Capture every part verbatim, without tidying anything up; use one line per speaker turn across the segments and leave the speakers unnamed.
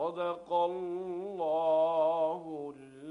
صدق الله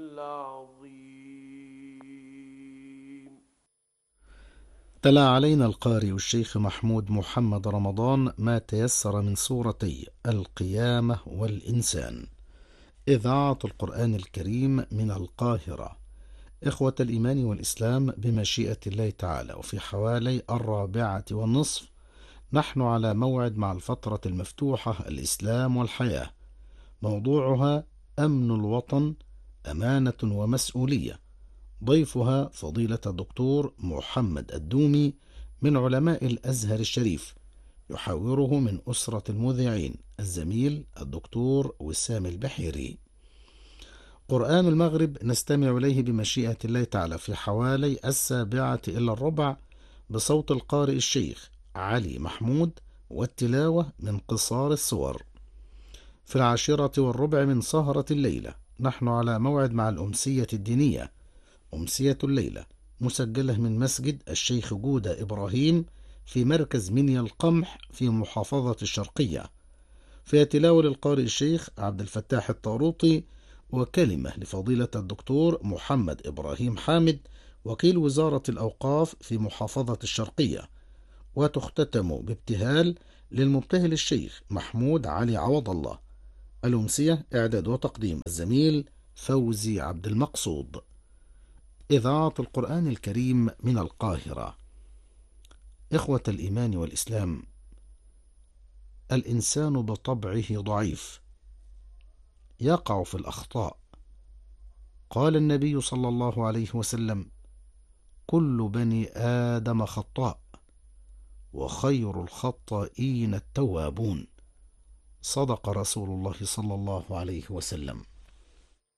العظيم.
تلا علينا القارئ الشيخ محمود محمد رمضان ما تيسر من سورتي القيامة والإنسان. إذاعة القرآن الكريم من القاهرة. إخوة الإيمان والإسلام، بمشيئة الله تعالى وفي حوالي الرابعة والنصف نحن على موعد مع الفترة المفتوحة الإسلام والحياة، موضوعها أمن الوطن، أمانة ومسؤولية. ضيفها فضيلة الدكتور محمد الدومي من علماء الأزهر الشريف، يحاوره من أسرة المذيعين الزميل الدكتور وسام البحيري. قرآن المغرب نستمع إليه بمشيئة الله تعالى في حوالي السابعة إلا الربع بصوت القارئ الشيخ علي محمود، والتلاوة من قصار السور. في العاشرة والربع من سهرة الليلة نحن على موعد مع الأمسية الدينية، أمسية الليلة مسجلة من مسجد الشيخ جودة إبراهيم في مركز منيا القمح في محافظة الشرقية، فيها تلاوة للقارئ الشيخ عبد الفتاح الطاروطي، وكلمة لفضيلة الدكتور محمد إبراهيم حامد وكيل وزارة الأوقاف في محافظة الشرقية، وتختتم بابتهال للمبتهل الشيخ محمود علي عوض الله. الأمسية إعداد وتقديم الزميل فوزي عبد المقصود. إذاعة القرآن الكريم من القاهرة. إخوة الإيمان والإسلام، الإنسان بطبعه ضعيف، يقع في الأخطاء. قال النبي صلى الله عليه وسلم: كل بني آدم خطاء، وخير الخطائين التوابون. صدق رسول الله صلى الله عليه وسلم.